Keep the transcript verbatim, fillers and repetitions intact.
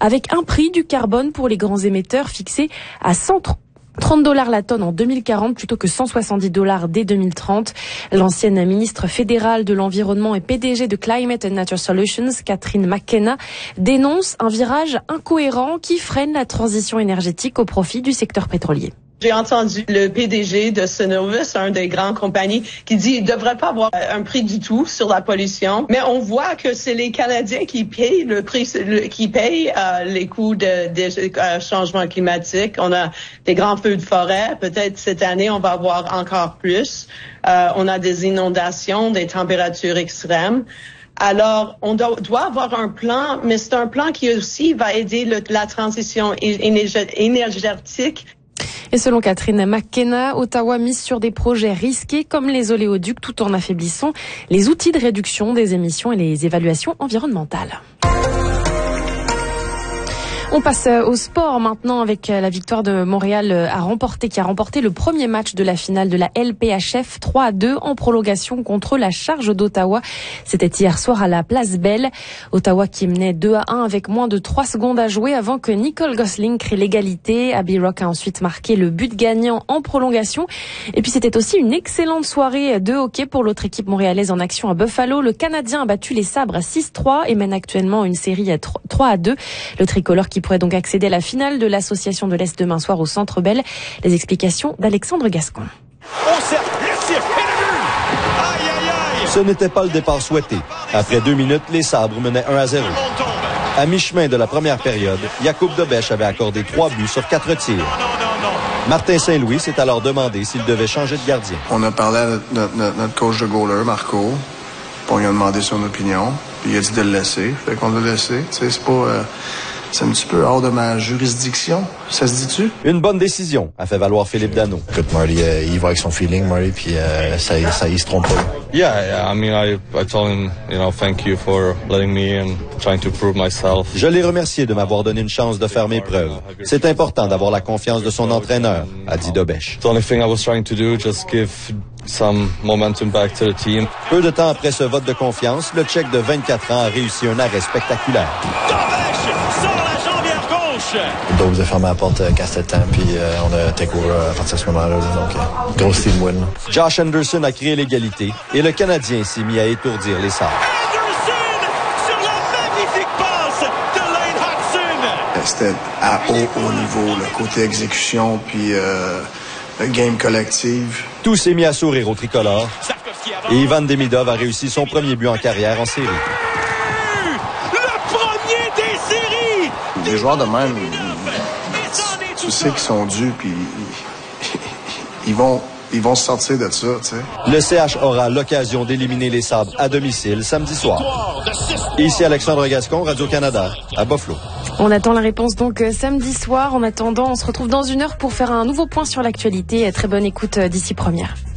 avec un prix du carbone pour les grands émetteurs fixé à cent trente dollars la tonne en deux mille quarante plutôt que cent soixante-dix dollars dès deux mille trente. L'ancienne ministre fédérale de l'environnement et P D G de Climate and Nature Solutions, Catherine McKenna, dénonce un virage incohérent qui freine la transition énergétique au profit du secteur pétrolier. J'ai entendu le P D G de Cenovus, un des grandes compagnies, qui dit qu'il ne devrait pas avoir un prix du tout sur la pollution. Mais on voit que c'est les Canadiens qui payent le prix, le, qui payent euh, les coûts de, de euh, changement climatique. On a des grands feux de forêt. Peut-être cette année, on va avoir encore plus. Euh, on a des inondations, des températures extrêmes. Alors, on doit, doit avoir un plan, mais c'est un plan qui aussi va aider le, la transition énergétique. Et selon Catherine McKenna, Ottawa mise sur des projets risqués comme les oléoducs tout en affaiblissant les outils de réduction des émissions et les évaluations environnementales. On passe au sport maintenant avec la victoire de Montréal à remporter, qui a remporté le premier match de la finale de la L P H F trois à deux en prolongation contre la Charge d'Ottawa. C'était hier soir à la Place Belle. Ottawa qui menait deux à un avec moins de trois secondes à jouer avant que Nicole Gosling crée l'égalité. Abby Rock a ensuite marqué le but gagnant en prolongation. Et puis c'était aussi une excellente soirée de hockey pour l'autre équipe montréalaise en action à Buffalo. Le Canadien a battu les Sabres à six trois et mène actuellement une série à trois à deux. Le tricolore qui pourrait donc accéder à la finale de l'Association de l'Est demain soir au Centre Bell. Les explications d'Alexandre Gascon. Ce n'était pas le départ souhaité. Après deux minutes, les Sabres menaient un à zéro. À mi-chemin de la première période, Jakub Dobeš avait accordé trois buts sur quatre tirs. Martin Saint-Louis s'est alors demandé s'il devait changer de gardien. On a parlé à notre, notre, notre coach de goaler, Marco, puis on lui a demandé son opinion, puis il a dit de le laisser. Fait qu'on l'a laissé. Tu sais, c'est pas... Euh, C'est un petit peu hors de ma juridiction, ça se dit-tu? Une bonne décision, a fait valoir Philippe Danault. Écoute, Marty, euh, il va avec son feeling, Marty, puis euh, ça, ça, il se trompe pas. Yeah, yeah, I mean, I, I told him, you know, thank you for letting me and trying to prove myself. Je l'ai remercié de m'avoir donné une chance de faire mes preuves. C'est important d'avoir la confiance de son entraîneur, a dit Dobeš. The only thing I was trying to do, just give some momentum back to the team. Peu de temps après ce vote de confiance, le Tchèque de vingt-quatre ans a réussi un arrêt spectaculaire. Donc, vous avez fermé la porte euh, casse temps, puis euh, on a take over à partir de ce moment-là. Donc, euh, grosse team win. Josh Anderson a créé l'égalité et le Canadien s'est mis à étourdir les Sabres. Anderson sur la magnifique passe de Lane Hutson. C'était à haut, haut niveau, le côté exécution, puis euh, le game collective. Tout s'est mis à sourire au tricolore et Ivan Demidov a réussi son premier but en carrière en série. Les joueurs de même, tu sais qu'ils sont dus, puis ils vont, ils vont se sortir de ça, tu sais. Le C H aura l'occasion d'éliminer les Sabres à domicile samedi soir. Ici Alexandre Gascon, Radio-Canada, à Buffalo. On attend la réponse donc samedi soir. En attendant, on se retrouve dans une heure pour faire un nouveau point sur l'actualité. Très bonne écoute d'ici première.